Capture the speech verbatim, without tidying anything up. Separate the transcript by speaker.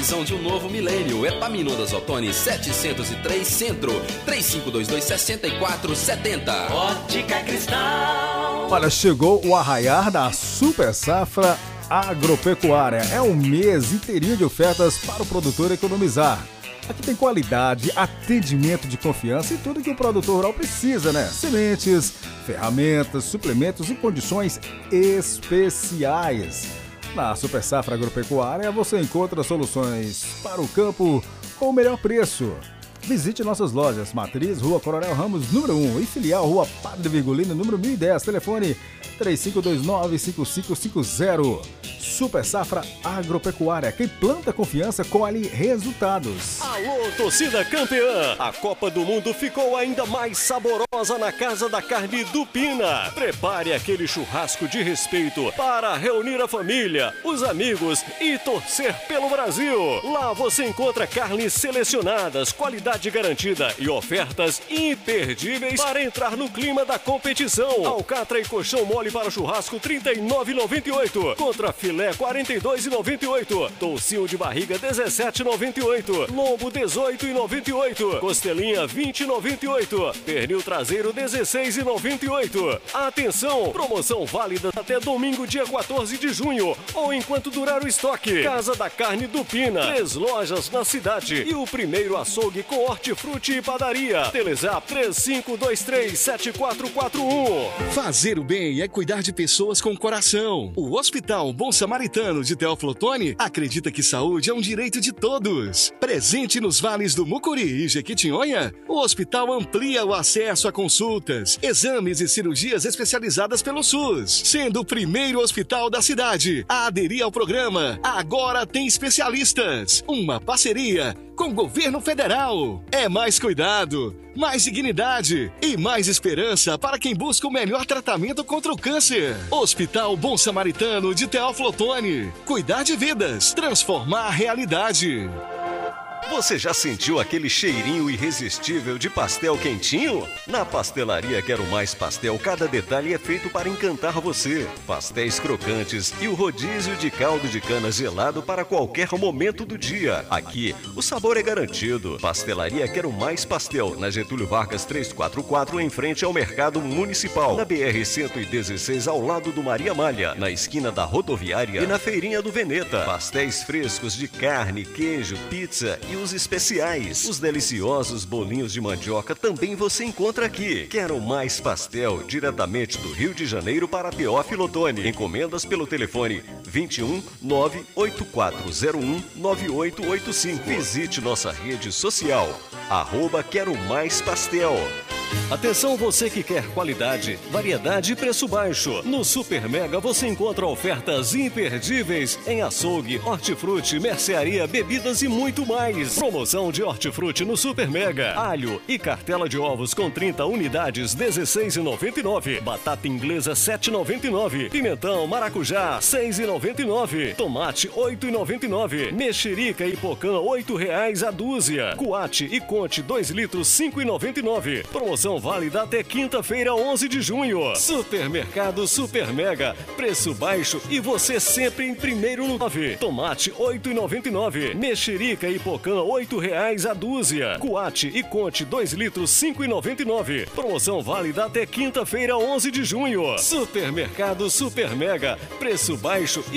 Speaker 1: visão de um novo milênio. Epaminondas Ottoni setecentos e três Centro, três cinco dois dois, seis quatro sete zero.
Speaker 2: Ótica Cristal.
Speaker 3: Olha, chegou o arraiar da Super Safra Agropecuária. É um mês inteirinho de ofertas para o produtor economizar. Aqui tem qualidade, atendimento de confiança e tudo que o produtor rural precisa, né? Sementes, ferramentas, suplementos e condições especiais. Na Super Safra Agropecuária você encontra soluções para o campo com o melhor preço. Visite nossas lojas, Matriz, Rua Coronel Ramos, número um, e filial, Rua Padre Virgulino, número mil e dez, telefone três cinco dois nove, cinco cinco cinco zero. Super Safra Agropecuária, quem planta confiança colhe resultados.
Speaker 4: Alô, torcida campeã! A Copa do Mundo ficou ainda mais saborosa na Casa da Carne do Pina. Prepare aquele churrasco de respeito para reunir a família, os amigos e torcer pelo Brasil. Lá você encontra carnes selecionadas, qualidade garantida e ofertas imperdíveis para entrar no clima da competição. Alcatra e colchão mole para churrasco trinta e nove reais e noventa e oito centavos. Contra filé quarenta e dois reais e noventa e oito centavos. Toucinho de barriga dezessete reais e noventa e oito centavos. Lombo dezoito reais e noventa e oito centavos. Costelinha vinte reais e noventa e oito centavos. Pernil traseiro dezesseis reais e noventa e oito centavos. Atenção, promoção válida até domingo dia quatorze de junho ou enquanto durar o estoque. Casa da Carne do Pina, três lojas na cidade e o primeiro açougue com hortifruti e padaria. Telezap três cinco dois três, sete quatro quatro um.
Speaker 5: Fazer o bem é cuidar de pessoas com coração. O Hospital Bom Samaritano de Teófilo Otoni acredita que saúde é um direito de todos. Presente nos vales do Mucuri e Jequitinhonha, o hospital amplia o acesso a consultas, exames e cirurgias especializadas pelo SUS, sendo o primeiro hospital da cidade a aderir ao programa Agora Tem Especialistas, uma parceria com o governo federal. É mais cuidado, mais dignidade e mais esperança para quem busca o melhor tratamento contra o câncer. Hospital Bom Samaritano de Teófilo Otoni. Cuidar de vidas, transformar a realidade.
Speaker 4: Você já sentiu aquele cheirinho irresistível de pastel quentinho? Na Pastelaria Quero Mais Pastel, cada detalhe é feito para encantar você. Pastéis crocantes e o rodízio de caldo de cana gelado para qualquer momento do dia. Aqui, o sabor é garantido. Pastelaria Quero Mais Pastel, na Getúlio Vargas trezentos e quarenta e quatro, em frente ao Mercado Municipal. Na B R cento e dezesseis, ao lado do Maria Malha, na esquina da rodoviária e na Feirinha do Veneta. Pastéis frescos de carne, queijo, pizza e os especiais. Os deliciosos bolinhos de mandioca também você encontra aqui. Quero Mais Pastel, diretamente do Rio de Janeiro para Teófilo Otoni. Encomendas pelo telefone vinte e um, nove oito quatro zero um, nove oito oito cinco. Visite nossa rede social, arroba Quero Mais Pastel. Atenção você que quer qualidade, variedade e preço baixo. No Super Mega você encontra ofertas imperdíveis em açougue, hortifruti, mercearia, bebidas e muito mais. Promoção de hortifruti no Super Mega. Alho e cartela de ovos com trinta unidades, dezesseis reais e noventa e nove centavos. Batata inglesa sete reais e noventa e nove centavos. Pimentão maracujá seis reais e noventa e nove centavos. Tomate oito reais e noventa e nove centavos. Mexerica e pocã oito reais a dúzia. Coate e Conte dois litros cinco reais e noventa e nove centavos. Promoção válida até quinta-feira, onze de junho. Supermercado Super Mega. Preço baixo e você sempre em primeiro lugar. Tomate oito reais e noventa e nove centavos. Mexerica e pocã oito reais a dúzia. Coate e Conte dois litros cinco reais e noventa e nove centavos. Promoção válida até quinta-feira, onze de junho. Supermercado Super Mega. Preço baixo e